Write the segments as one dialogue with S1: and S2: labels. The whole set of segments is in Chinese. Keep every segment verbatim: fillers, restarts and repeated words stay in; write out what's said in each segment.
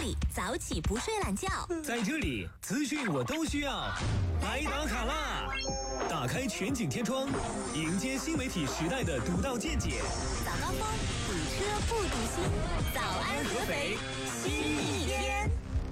S1: 里，早起不睡懒觉。
S2: 在这里，资讯我都需要。来打卡啦！打开全景天窗，迎接新媒体时代的独到见解。
S1: 早高峰，堵车不堵心。早安合肥，新一天。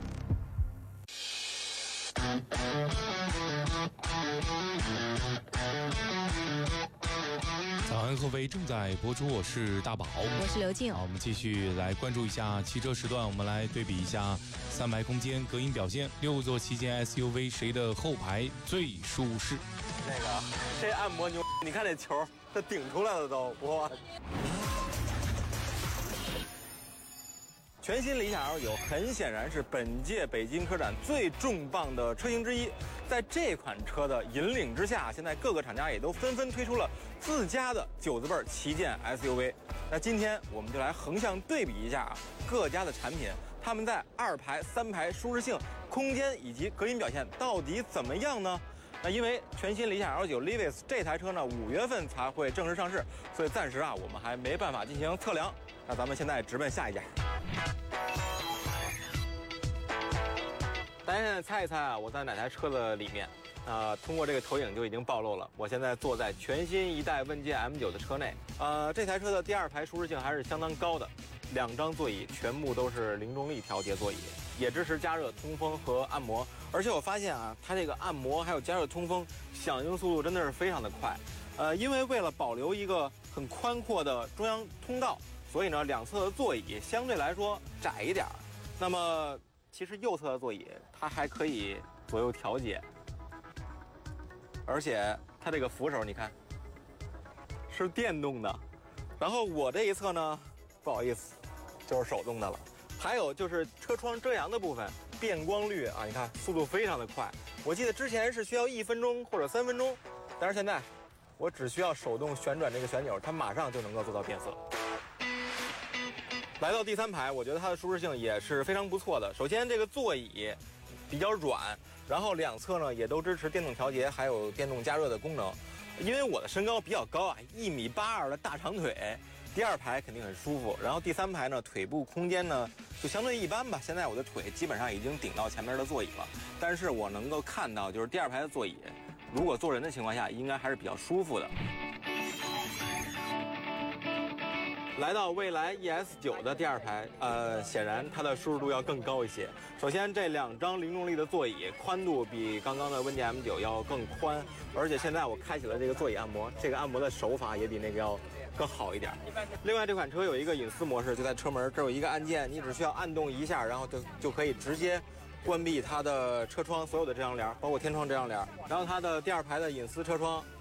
S3: 早安合肥正在播出，我是大宝，
S4: 我是刘静。
S3: 好，我们继续来关注一下汽车时段，我们来对比一下三排空间、隔音表现。六座旗舰 S U V 谁的后排最舒适？
S5: 那个这按摩牛，你看这球，它顶出来了都，哇！全新理想 L 九很显然是本届北京车展最重磅的车型之一。在这款车的引领之下，现在各个厂家也都纷纷推出了自家的九字辈旗舰 S U V。那今天我们就来横向对比一下各家的产品，他们在二排、三排舒适性、空间以及隔音表现到底怎么样呢？那因为全新理想 L 九 Levis 这台车呢，五月份才会正式上市，所以暂时啊，我们还没办法进行测量。那咱们现在直奔下一家。大家现在猜一猜啊，我在哪台车的里面？啊、呃，通过这个投影就已经暴露了。我现在坐在全新一代问界 M 九的车内。呃，这台车的第二排舒适性还是相当高的，两张座椅全部都是零重力调节座椅，也支持加热、通风和按摩。而且我发现啊，它这个按摩还有加热、通风响应速度真的是非常的快。呃，因为为了保留一个很宽阔的中央通道，所以呢，两侧的座椅相对来说窄一点。那么其实右侧的座椅它还可以左右调节，而且它这个扶手你看是电动的，然后我这一侧呢，不好意思，就是手动的了。还有就是车窗遮阳的部分，变光率啊，你看速度非常的快。我记得之前是需要一分钟或者三分钟，但是现在我只需要手动旋转这个旋钮，它马上就能够做到变色。来到第三排，我觉得它的舒适性也是非常不错的。首先，这个座椅比较软，然后两侧呢也都支持电动调节，还有电动加热的功能。因为我的身高比较高啊，一米八二的大长腿，第二排肯定很舒服。然后第三排呢，腿部空间呢就相对一般吧。现在我的腿基本上已经顶到前面的座椅了，但是我能够看到，就是第二排的座椅，如果坐人的情况下，应该还是比较舒服的。来到蔚来 E S 九的第二排，呃，显然它的舒适度要更高一些。首先，这两张零重力的座椅宽度比刚刚的问界 M 九要更宽，而且现在我开启了这个座椅按摩，这个按摩的手法也比那个要更好一点。另外，这款车有一个隐私模式，就在车门这有一个按键，你只需要按动一下，然后就就可以直接关闭它的车窗所有的遮阳帘，包括天窗遮阳帘。然后它的第二排的隐私车窗